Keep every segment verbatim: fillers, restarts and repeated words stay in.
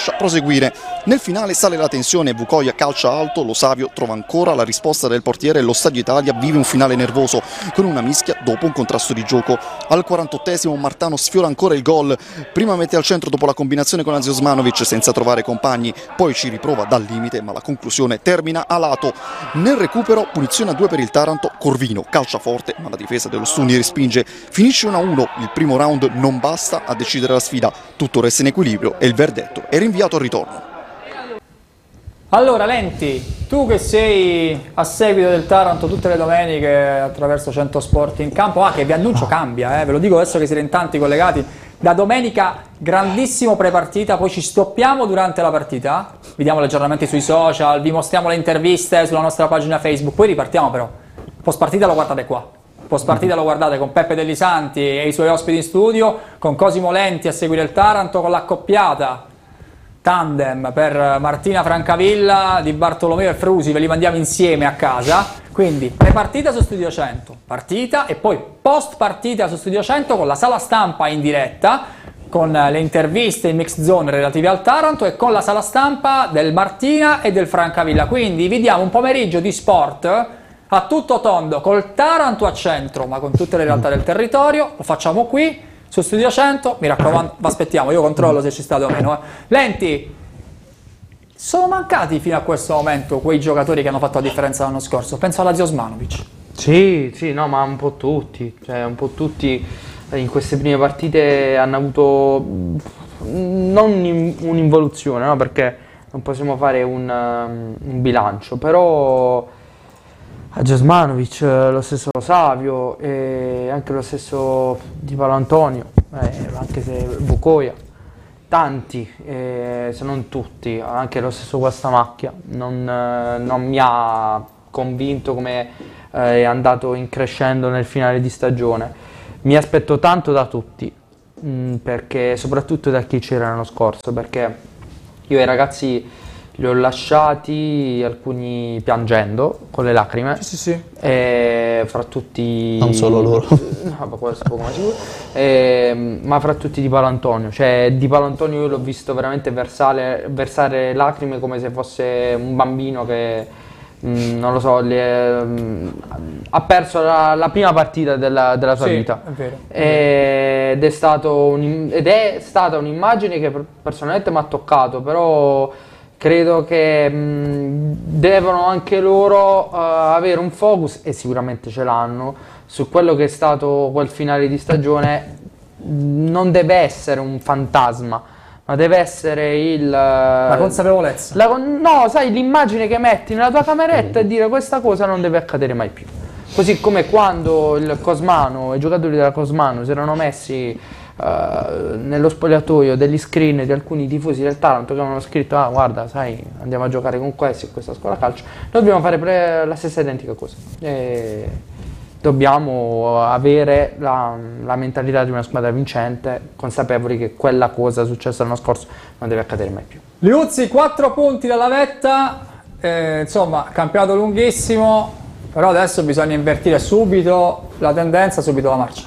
lascia proseguire. Nel finale sale la tensione, Vukoja calcia alto, Lo Savio trova ancora la risposta del portiere e lo Stadio Italia vive un finale nervoso con una mischia dopo un contrasto di gioco. Al quarantottesimo Martano sfiora ancora il gol, prima mette al centro dopo la combinazione con Azi Osmanovic senza trovare compagni, poi ci riprova dal limite ma la conclusione termina a lato. Nel recupero punizione a due per il Taranto, Corvino calcia forte ma la difesa dello Stunni respinge, finisce uno a uno, il primo round non basta a decidere la sfida, tutto resta in equilibrio e il verdetto è rinviato al ritorno. Allora Lenti, tu che sei a seguito del Taranto tutte le domeniche attraverso cento Sport in campo, ah che vi annuncio cambia, eh, ve lo dico adesso che siete in tanti collegati, da domenica grandissimo prepartita, poi ci stoppiamo durante la partita, vi diamo gli aggiornamenti sui social, vi mostriamo le interviste sulla nostra pagina Facebook, poi ripartiamo però, post partita lo guardate qua, post partita lo guardate con Peppe Dellisanti e i suoi ospiti in studio, con Cosimo Lenti a seguire il Taranto, con l'accoppiata tandem per Martina Francavilla, Di Bartolomeo e Frusi, ve li mandiamo insieme a casa, quindi prepartita su Studio cento, partita e poi post partita su Studio cento con la sala stampa in diretta, con le interviste in mixed zone relative al Taranto e con la sala stampa del Martina e del Francavilla, quindi vi diamo un pomeriggio di sport a tutto tondo col Taranto a centro ma con tutte le realtà del territorio, lo facciamo qui su Studio cento, mi raccomando, vi aspettiamo, io controllo se ci state o meno. Eh. Lenti, sono mancati fino a questo momento quei giocatori che hanno fatto la differenza l'anno scorso? Penso alla Azi Osmanovic. Sì, sì, no, ma un po' tutti, cioè un po' tutti in queste prime partite hanno avuto non un'involuzione, no? Perché non possiamo fare un, un bilancio, però Azi Osmanovic, lo stesso Lo Savio, e anche lo stesso Di Paolo Antonio, eh, anche se Vukoja, tanti, eh, se non tutti, anche lo stesso Guastamacchia, non, eh, non mi ha convinto come eh, è andato in crescendo nel finale di stagione. Mi aspetto tanto da tutti, mh, perché soprattutto da chi c'era l'anno scorso, perché io ai ragazzi li ho lasciati alcuni piangendo con le lacrime, sì, sì, sì. E fra tutti non solo loro, no, questo poco ma sicuro, e, ma fra tutti Di Paolo Antonio, cioè Di Paolo Antonio io l'ho visto veramente versare, versare lacrime come se fosse un bambino che mh, non lo so, le, mh, ha perso la, la prima partita della, della sua sì, vita, è vero, è e, ed, è stato un, ed è stata un'immagine che personalmente mi ha toccato, però credo che mh, devono anche loro uh, avere un focus, e sicuramente ce l'hanno, su quello che è stato quel finale di stagione. Non deve essere un fantasma, ma deve essere il... la consapevolezza. La, no, sai, l'immagine che metti nella tua cameretta e dire questa cosa non deve accadere mai più. Così come quando il Cosmano, i giocatori della Cosmano si erano messi Uh, nello spogliatoio degli screen di alcuni tifosi del Taranto che avevano scritto: ah, guarda, sai, andiamo a giocare con questi e questa scuola calcio, noi dobbiamo fare pre- la stessa identica cosa, e dobbiamo avere la, la mentalità di una squadra vincente, consapevoli che quella cosa successa l'anno scorso non deve accadere mai più. Liuzzi, quattro punti dalla vetta, eh, insomma, campionato lunghissimo, però adesso bisogna invertire subito la tendenza, subito la marcia.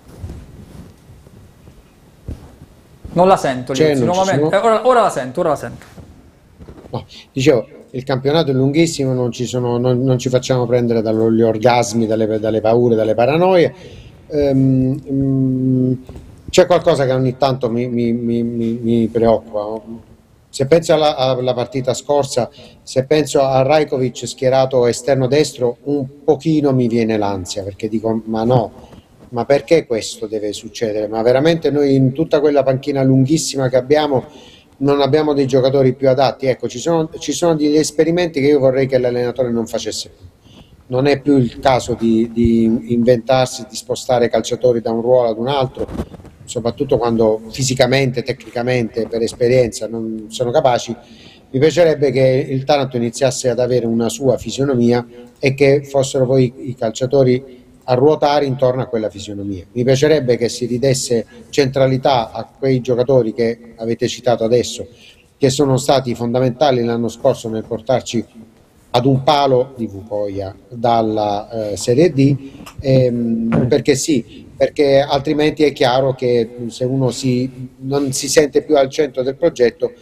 Non la sento, Cioè, Liuzzi, non ci nuovamente. sono- Eh, ora, ora la sento, ora la sento. No, dicevo, il campionato è lunghissimo, non ci, sono, non, non ci facciamo prendere dagli orgasmi, dalle, dalle paure, dalle paranoie. Ehm, mm, c'è qualcosa che ogni tanto mi, mi- mi- mi- mi preoccupa. Se penso alla, alla partita scorsa, se penso a Rajkovic schierato esterno destro, un pochino mi viene l'ansia, perché dico, ma no, ma perché questo deve succedere? Ma veramente noi in tutta quella panchina lunghissima che abbiamo non abbiamo dei giocatori più adatti? Ecco, ci sono, ci sono degli esperimenti che io vorrei che l'allenatore non facesse più. Non è più il caso di, di inventarsi, di spostare calciatori da un ruolo ad un altro, soprattutto quando fisicamente, tecnicamente, per esperienza non sono capaci. Mi piacerebbe che il Taranto iniziasse ad avere una sua fisionomia e che fossero poi i calciatori a ruotare intorno a quella fisionomia. Mi piacerebbe che si ridesse centralità a quei giocatori che avete citato adesso, che sono stati fondamentali l'anno scorso nel portarci ad un palo di Vukoja dalla eh, Serie D, ehm, perché sì, perché altrimenti è chiaro che se uno si, non si sente più al centro del progetto